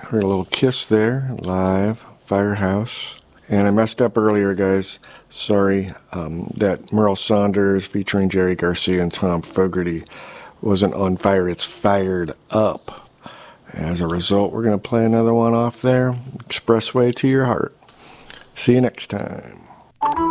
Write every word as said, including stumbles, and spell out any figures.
Heard a little Kiss there, live, Firehouse. And I messed up earlier, guys. Sorry. Um, that Merle Saunders featuring Jerry Garcia and Tom Fogerty wasn't on fire. It's Fired Up. As a result, we're going to play another one off there. Expressway to Your Heart. See you next time.